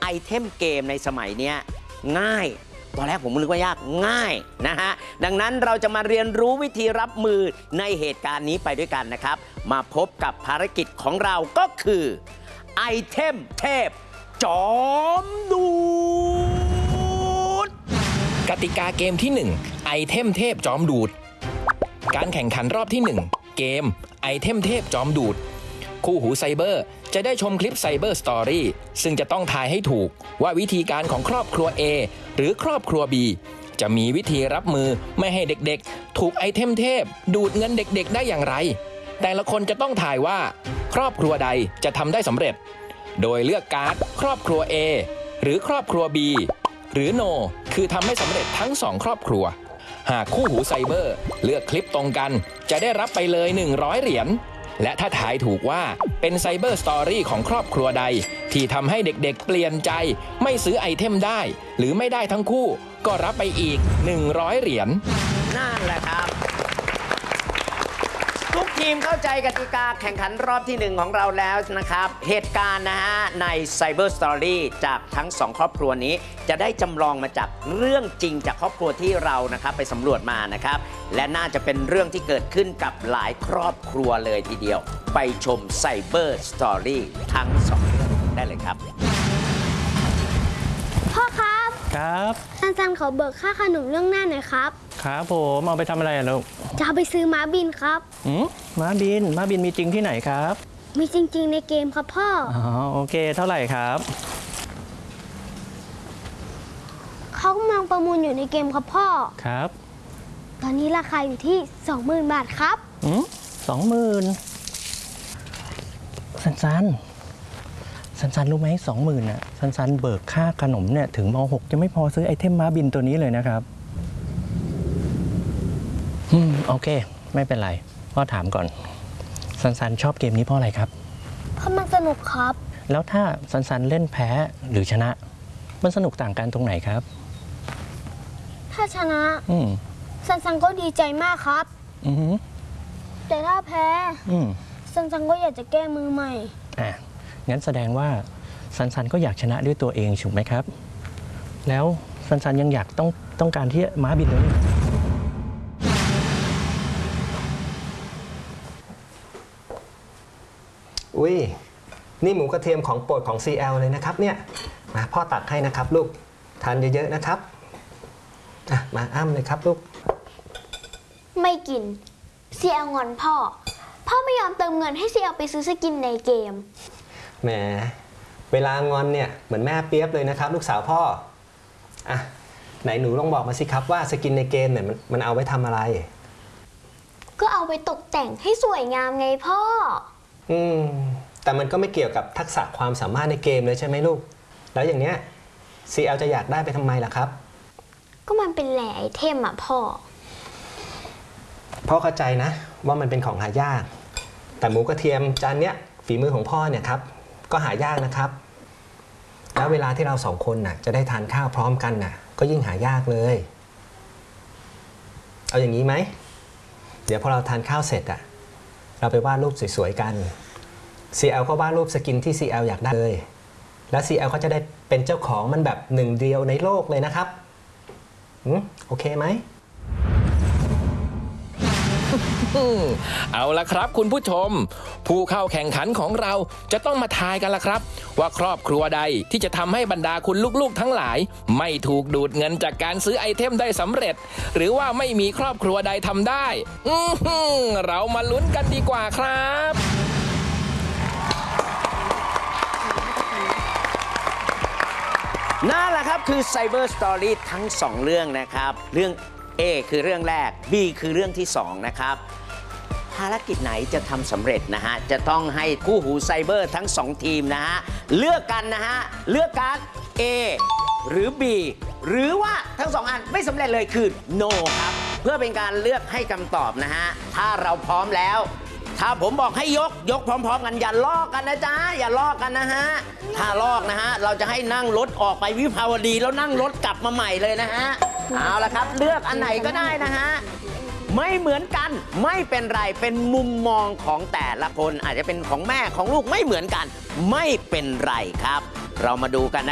ไอเทมเกมในสมัยเนี้ยง่ายตอนแรกผมนึกว่ายากง่ายนะฮะดังนั้นเราจะมาเรียนรู้วิธีรับมือในเหตุการณ์นี้ไปด้วยกันนะครับมาพบกับภารกิจของเราก็คือไอเทมเทพจอมดูดกติกาเกมที่ 1 ไอเทมเทพจอมดูดการแข่งขันรอบที่ 1 เกมไอเทมเทพจอมดูดคู่หูไซเบอร์จะได้ชมคลิปไซเบอร์สตอรี่ซึ่งจะต้องทายให้ถูกว่าวิธีการของครอบครัว A หรือครอบครัว B จะมีวิธีรับมือไม่ให้เด็กๆถูกไอเทมเทพดูดเงินเด็กๆได้อย่างไรแต่ละคนจะต้องทายว่าครอบครัวใดจะทำได้สำเร็จโดยเลือกการ์ดครอบครัว A หรือครอบครัว B หรือ No คือทำไม่สำเร็จทั้ง2ครอบครัวหากคู่หูไซเบอร์เลือกคลิปตรงกันจะได้รับไปเลย100เหรียญและถ้าถ่ายถูกว่าเป็นไซเบอร์สตอรี่ของครอบครัวใดที่ทำให้เด็กๆเปลี่ยนใจไม่ซื้อไอเทมได้หรือไม่ได้ทั้งคู่ก็รับไปอีก100เหรียญนั่นแหละครับทุกทีมเข้าใจกติกาแข่งขันรอบที่1ของเราแล้วนะครับเหตุการณ์นะฮะใน Cyber Story จากทั้ง2ครอบครัวนี้จะได้จำลองมาจากเรื่องจริงจากครอบครัวที่เรานะครับไปสำรวจมานะครับและน่าจะเป็นเรื่องที่เกิดขึ้นกับหลายครอบครัวเลยทีเดียวไปชม Cyber Story ทั้ง2เรื่องได้เลยครับพ่อครับครับซันเขาเบิกค่าขนมเรื่องหน้าหน่อยครับครับผมเอาไปทำอะไรลูกจะเอาไปซื้อม้าบินครับม้าบินมีจริงที่ไหนครับมีจริงๆในเกมครับพ่ออ๋อโอเคเท่าไหร่ครับเขากำลังประมูลอยู่ในเกมครับพ่อครับตอนนี้ราคาอยู่ที่ 20,000 บาทครับ 20,000ซันรู้ไหม20,000น่ะซันเบิกค่าขนมเนี่ยถึงม.6จะไม่พอซื้อไอเทมม้าบินตัวนี้เลยนะครับโอเคไม่เป็นไรพ่อถามก่อนซันชอบเกมนี้เพราะอะไรครับเพราะมันสนุกครับแล้วถ้าซันเล่นแพ้หรือชนะมันสนุกต่างกันตรงไหนครับถ้าชนะซันก็ดีใจมากครับแต่ถ้าแพ้ซันก็อยากจะแก้มือใหม่งั้นแสดงว่าซันก็อยากชนะด้วยตัวเองถูกไหมครับแล้วซันยังอยากต้องการที่ม้าบินตัวนี้อุ้ยนี่หมูกระเทียมของโปรดของ CL เลยนะครับเนี่ยมาพ่อตักให้นะครับลูกทานเยอะๆนะครับมาอ้ำเลยครับลูกไม่กิน CL งอนพ่อไม่ยอมเติมเงินให้ CL ไปซื้อสกินในเกมแหมเวลางอนเนี่ยเหมือนแม่เปียบเลยนะครับลูกสาวพ่อไหนหนูลองบอกมาสิครับว่าสกินในเกมเนี่ยมันเอาไว้ทำอะไรก็เอาไปตกแต่งให้สวยงามไงพ่อแต่มันก็ไม่เกี่ยวกับทักษะความสามารถในเกมเลยใช่ไหมลูกแล้วอย่างเนี้ย CL จะอยากได้ไปทำไมล่ะครับก็มันเป็นแหล่ไอเทมพ่อเข้าใจนะว่ามันเป็นของหายากแต่หมูกระเทียมจานเนี้ยฝีมือของพ่อเนี่ยครับก็หายากนะครับแล้วเวลาที่เรา2คนน่ะจะได้ทานข้าวพร้อมกันน่ะก็ยิ่งหายากเลยเอาอย่างนี้ไหมเดี๋ยวพอเราทานข้าวเสร็จเราไปวาดรูปสวยๆกัน CL ก็วาดรูปสกินที่ CL อยากได้เลยแล้ว CL ก็จะได้เป็นเจ้าของมันแบบหนึ่งเดียวในโลกเลยนะครับโอเคไหมเอาละครับคุณผู้ชมผู้เข้าแข่งขันของเราจะต้องมาทายกันละครับว่าครอบครัวใดที่จะทำให้บรรดาคุณลูกๆทั้งหลายไม่ถูกดูดเงินจากการซื้อไอเทมได้สำเร็จหรือว่าไม่มีครอบครัวใดทำได้เรามาลุ้นกันดีกว่าครับนั่นแหละครับคือ Cyber Story ทั้ง2เรื่องนะครับเรื่อง A คือเรื่องแรก B คือเรื่องที่2นะครับภารกิจไหนจะทำสำเร็จนะฮะจะต้องให้คู่หูไซเบอร์ทั้ง2ทีมนะฮะเลือกกันนะฮะเลือกการ์ด A หรือ B หรือว่าทั้ง2อันไม่สำเร็จเลยคือ No ครับเพื่อเป็นการเลือกให้คำตอบนะฮะถ้าเราพร้อมแล้วถ้าผมบอกให้ยกพร้อมๆกันอย่าลอกกันนะจ๊ะอย่าลอกกันนะฮะถ้าลอกนะฮะเราจะให้นั่งรถออกไปวิภาวดีแล้วนั่งรถกลับมาใหม่เลยนะฮะเอาละครับเลือกอันไหนก็ได้นะฮะไม่เหมือนกันไม่เป็นไรเป็นมุมมองของแต่ละคนอาจจะเป็นของแม่ของลูกไม่เหมือนกันไม่เป็นไรครับเรามาดูกันนะ